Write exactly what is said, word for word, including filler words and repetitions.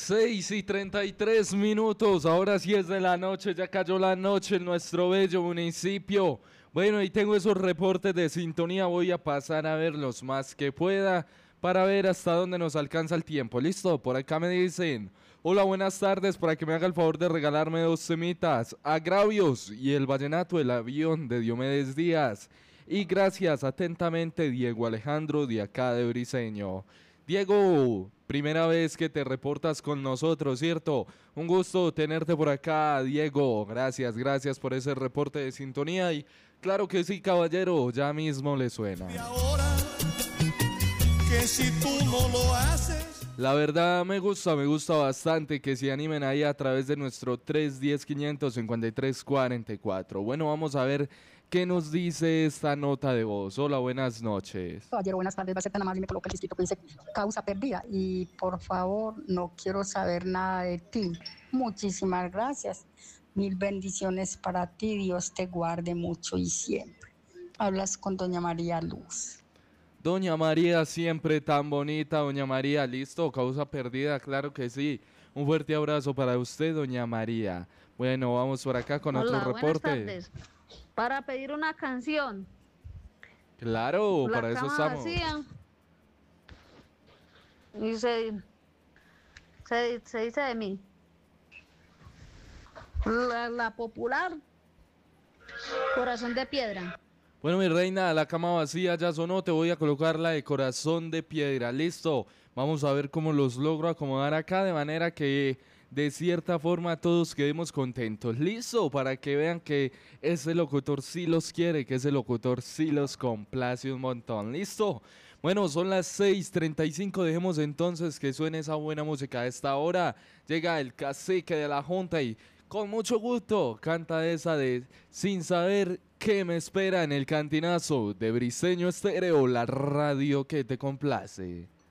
Seis y treinta y tres minutos, ahora sí es de la noche, ya cayó la noche en nuestro bello municipio. Bueno, y tengo esos reportes de sintonía, voy a pasar a ver los más que pueda para ver hasta dónde nos alcanza el tiempo. ¿Listo? Por acá me dicen, hola, buenas tardes, para que me haga el favor de regalarme dos semitas, Agravios y el vallenato El avión de Diomedes Díaz. Y gracias atentamente, Diego Alejandro de acá de Briseño. Diego, primera vez que te reportas con nosotros, ¿cierto? Un gusto tenerte por acá, Diego. Gracias, gracias por ese reporte de sintonía y claro que sí, caballero, ya mismo le suena. Y ahora que si tú no lo haces. La verdad me gusta, me gusta bastante que se animen ahí a través de nuestro tres uno cero, quinientos cincuenta y tres, cuarenta y cuatro. Bueno, vamos a ver qué nos dice esta nota de voz. Hola, buenas noches. Caballero, buenas tardes, va a ser tan amable y me coloca el disquito que dice causa perdida. Y por favor, no quiero saber nada de ti. Muchísimas gracias. Mil bendiciones para ti. Dios te guarde mucho y siempre. Hablas con doña María Luz. Doña María, siempre tan bonita, doña María, listo, causa perdida, claro que sí. Un fuerte abrazo para usted, doña María. Bueno, vamos por acá con Hola, otro reporte. Buenas tardes. Para pedir una canción. Claro, La para eso cama estamos. vacía. Y se, se, se dice de mí. La, la popular. Corazón de piedra. Bueno, mi reina, la cama vacía ya sonó, te voy a colocar la de corazón de piedra, listo. Vamos a ver cómo los logro acomodar acá de manera que de cierta forma todos quedemos contentos, listo, para que vean que ese locutor sí los quiere, que ese locutor sí los complace un montón, listo. Bueno, son las seis treinta y cinco, dejemos entonces que suene esa buena música. A esta hora llega el cacique de la junta y con mucho gusto canta esa de Sin saber qué me espera en el cantinazo de Briseño Estéreo, la radio que te complace.